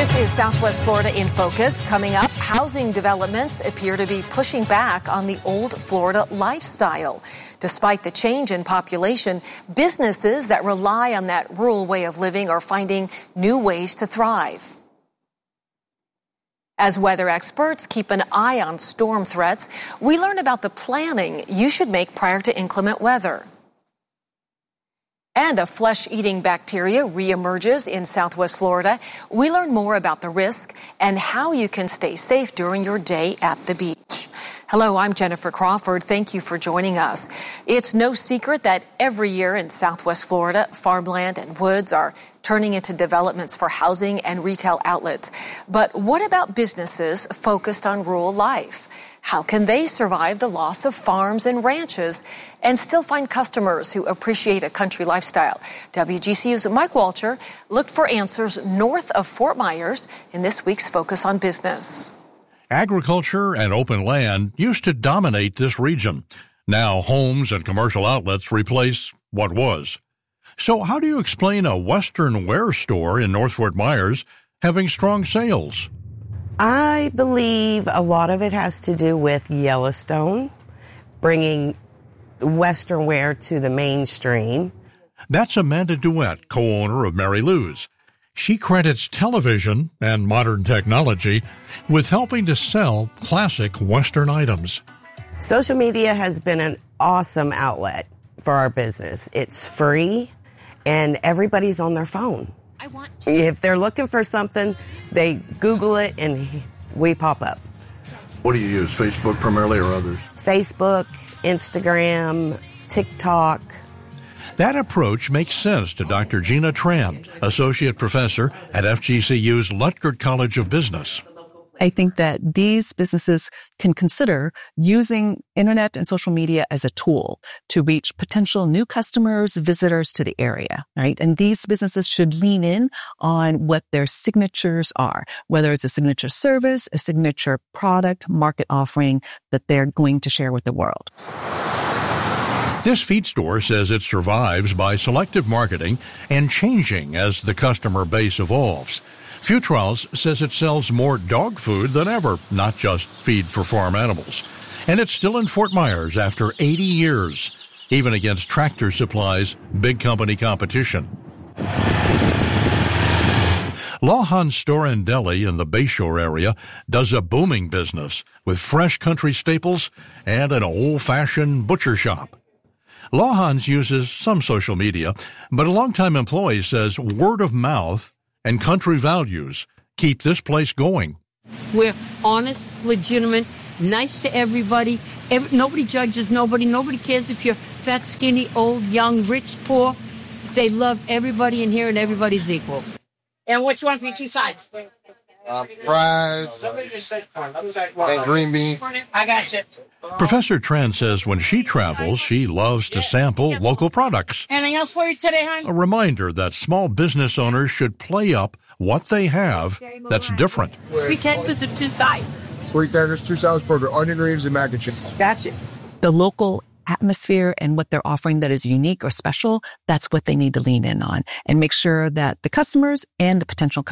This is Southwest Florida in Focus. Coming up, housing developments appear to be pushing back on the old Florida lifestyle. Despite the change in population, businesses that rely on that rural way of living are finding new ways to thrive. As weather experts keep an eye on storm threats, we learn about the planning you should make prior to inclement weather. And a flesh-eating bacteria reemerges in Southwest Florida. We learn more about the risk and how you can stay safe during your day at the beach. Hello, I'm Jennifer Crawford. Thank you for joining us. It's no secret that every year in Southwest Florida, farmland and woods are turning into developments for housing and retail outlets. But what about businesses focused on rural life? How can they survive the loss of farms and ranches and still find customers who appreciate a country lifestyle? WGCU's Mike Walcher looked for answers north of Fort Myers in this week's Focus on Business. Agriculture and open land used to dominate this region. Now homes and commercial outlets replace what was. So how do you explain a Western wear store in North Fort Myers having strong sales? I believe a lot of it has to do with Yellowstone, bringing Western wear to the mainstream. That's Amanda Duet, co-owner of Mary Lou's. She credits television and modern technology with helping to sell classic Western items. Social media has been an awesome outlet for our business. It's free, and everybody's on their phone. If they're looking for something, they Google it and we pop up. What do you use, Facebook primarily or others? Facebook, Instagram, TikTok. That approach makes sense to Dr. Gina Tran, Associate Professor at FGCU's Lutgert College of Business. I think that these businesses can consider using internet and social media as a tool to reach potential new customers, visitors to the area, right? And these businesses should lean in on what their signatures are, whether it's a signature service, a signature product, market offering that they're going to share with the world. This feed store says it survives by selective marketing and changing as the customer base evolves. Futrals says it sells more dog food than ever, not just feed for farm animals. And it's still in Fort Myers after 80 years, even against Tractor Supply's big company competition. Lawhon Store and Deli in the Bayshore area does a booming business with fresh country staples and an old-fashioned butcher shop. Lawhon's uses some social media, but a longtime employee says word of mouth and country values keep this place going. We're honest, legitimate, nice to everybody. Nobody judges nobody. Nobody cares if you're fat, skinny, old, young, rich, poor. They love everybody in here and everybody's equal. And which one's the two sides? Fries and green bean. I got you. Professor Tran says when she travels, she loves to sample local products. Anything else for you today, hon? A reminder that small business owners should play up what they have that's different. We can't visit two sides. 3 tenders, 2 salads, burger, onion rings, and mac and cheese. Gotcha. The local atmosphere and what they're offering that is unique or special, that's what they need to lean in on and make sure that the customers and the potential